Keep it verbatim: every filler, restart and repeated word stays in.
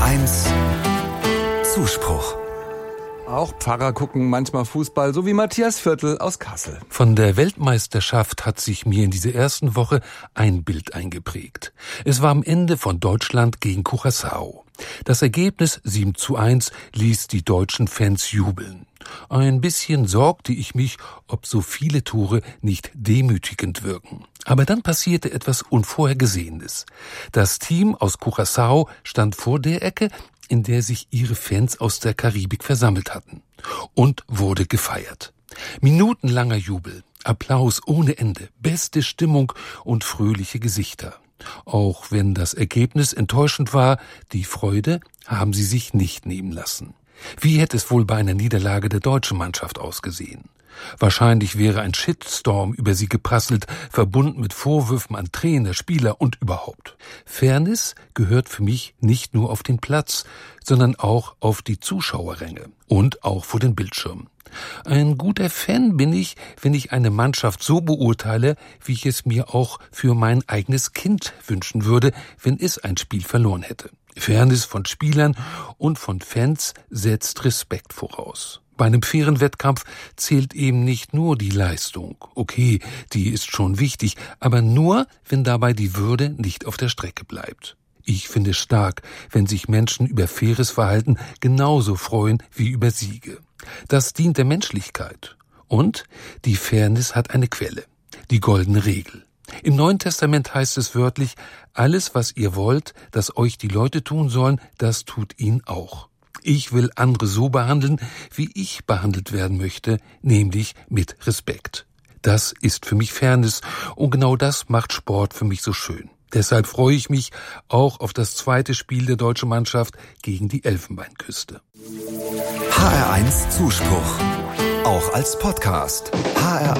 eins Zuspruch. Auch Pfarrer gucken manchmal Fußball, so wie Matthias Viertel aus Kassel. Von der Weltmeisterschaft hat sich mir in dieser ersten Woche ein Bild eingeprägt. Es war am Ende von Deutschland gegen Curaçao. Das Ergebnis sieben zu eins ließ die deutschen Fans jubeln. Ein bisschen sorgte ich mich, ob so viele Tore nicht demütigend wirken. Aber dann passierte etwas Unvorhergesehenes. Das Team aus Curaçao stand vor der Ecke, in der sich ihre Fans aus der Karibik versammelt hatten, und wurde gefeiert. Minutenlanger Jubel, Applaus ohne Ende, beste Stimmung und fröhliche Gesichter. Auch wenn das Ergebnis enttäuschend war, die Freude haben sie sich nicht nehmen lassen. Wie hätte es wohl bei einer Niederlage der deutschen Mannschaft ausgesehen? Wahrscheinlich wäre ein Shitstorm über sie geprasselt, verbunden mit Vorwürfen an Trainer, Spieler und überhaupt. Fairness gehört für mich nicht nur auf den Platz, sondern auch auf die Zuschauerränge und auch vor den Bildschirmen. Ein guter Fan bin ich, wenn ich eine Mannschaft so beurteile, wie ich es mir auch für mein eigenes Kind wünschen würde, wenn es ein Spiel verloren hätte. Fairness von Spielern und von Fans setzt Respekt voraus. Bei einem fairen Wettkampf zählt eben nicht nur die Leistung. Okay, die ist schon wichtig, aber nur, wenn dabei die Würde nicht auf der Strecke bleibt. Ich finde es stark, wenn sich Menschen über faires Verhalten genauso freuen wie über Siege. Das dient der Menschlichkeit. Und die Fairness hat eine Quelle, die goldene Regel. Im Neuen Testament heißt es wörtlich, alles, was ihr wollt, dass euch die Leute tun sollen, das tut ihnen auch. Ich will andere so behandeln, wie ich behandelt werden möchte, nämlich mit Respekt. Das ist für mich Fairness und genau das macht Sport für mich so schön. Deshalb freue ich mich auch auf das zweite Spiel der deutschen Mannschaft gegen die Elfenbeinküste. H R eins Zuspruch, auch als Podcast. H R